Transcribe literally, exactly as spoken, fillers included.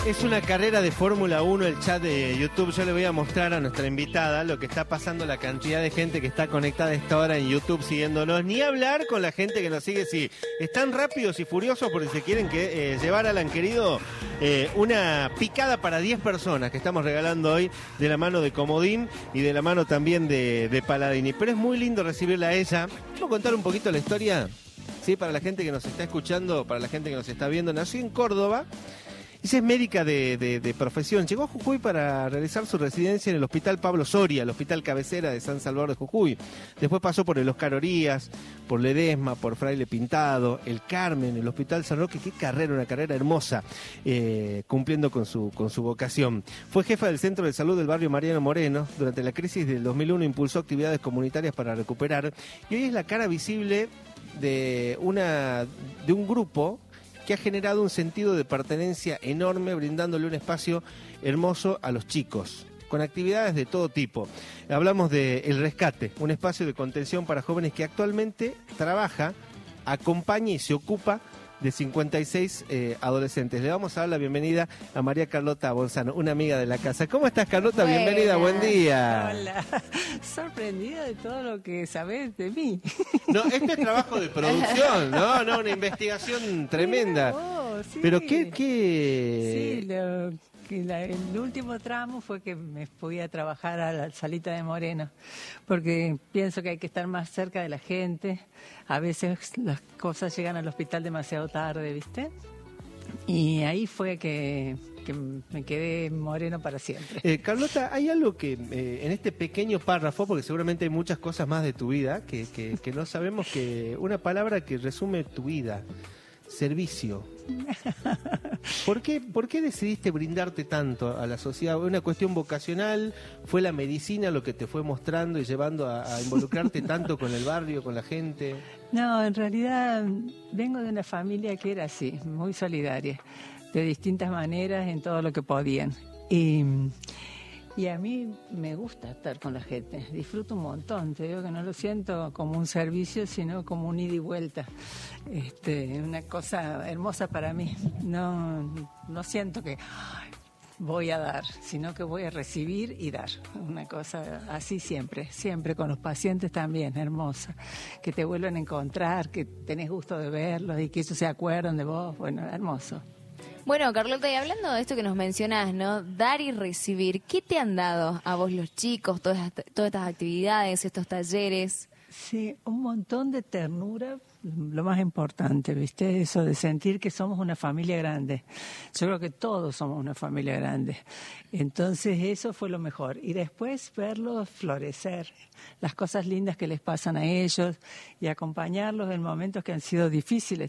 Es una carrera de Fórmula uno el chat de YouTube. Yo le voy a mostrar a nuestra invitada lo que está pasando, la cantidad de gente que está conectada a esta hora en YouTube siguiéndonos. Ni hablar con la gente que nos sigue. Si están rápidos y furiosos porque se quieren que, eh, llevar a Alan querido eh, una picada para diez personas que estamos regalando hoy de la mano de Comodín y de la mano también de, de Paladini. Pero es muy lindo recibirla a ella. ¿Puedo contar un poquito la historia? Sí, para la gente que nos está escuchando, para la gente que nos está viendo. Nació en Córdoba. Ella es médica de, de, de profesión. Llegó a Jujuy para realizar su residencia en el Hospital Pablo Soria, el hospital cabecera de San Salvador de Jujuy. Después pasó por el Oscar Orías, por Ledesma, por Fraile Pintado, el Carmen, el Hospital San Roque. Qué carrera, una carrera hermosa, eh, cumpliendo con su, con su vocación. Fue jefa del Centro de Salud del barrio Mariano Moreno. Durante la crisis del dos mil uno impulsó actividades comunitarias para recuperar. Y hoy es la cara visible de, una, de un grupo que ha generado un sentido de pertenencia enorme, brindándole un espacio hermoso a los chicos, con actividades de todo tipo. Hablamos de El Rescate, un espacio de contención para jóvenes que actualmente trabaja, acompaña y se ocupa de cincuenta y seis eh, adolescentes. Le vamos a dar la bienvenida a María Carlota Bonzano, una amiga de la casa. ¿Cómo estás, Carlota? Buenas. Bienvenida, buen día. Hola, sorprendida de todo lo que sabés de mí. No, este es trabajo de producción, no, no, una investigación tremenda. Oh, sí. Pero qué, qué... Sí, lo, que la, el último tramo fue que me fui a trabajar a la Salita de Moreno, porque pienso que hay que estar más cerca de la gente. A veces las cosas llegan al hospital demasiado tarde, ¿viste? Y ahí fue que, que me quedé moreno para siempre. Eh, Carlota, hay algo que eh, en este pequeño párrafo, porque seguramente hay muchas cosas más de tu vida que, que, que no sabemos, que una palabra que resume tu vida: servicio. ¿Por qué, ¿Por qué decidiste brindarte tanto a la sociedad? ¿Una cuestión vocacional? ¿Fue la medicina lo que te fue mostrando y llevando a, a involucrarte tanto con el barrio, con la gente? No, en realidad vengo de una familia que era así, muy solidaria, de distintas maneras en todo lo que podían. Y, y a mí me gusta estar con la gente, disfruto un montón. Te digo que no lo siento como un servicio, sino como un ida y vuelta. Este, una cosa hermosa para mí. No, no siento que ay, voy a dar, sino que voy a recibir y dar. Una cosa así siempre, siempre con los pacientes también, hermosa. Que te vuelvan a encontrar, que tenés gusto de verlos y que ellos se acuerdan de vos. Bueno, hermoso. Bueno, Carlota, y hablando de esto que nos mencionás, ¿no? Dar y recibir, ¿qué te han dado a vos los chicos, todas, todas estas actividades, estos talleres? Sí, un montón de ternura, lo más importante, ¿viste? Eso de sentir que somos una familia grande. Yo creo que todos somos una familia grande. Entonces eso fue lo mejor. Y después verlos florecer, las cosas lindas que les pasan a ellos y acompañarlos en momentos que han sido difíciles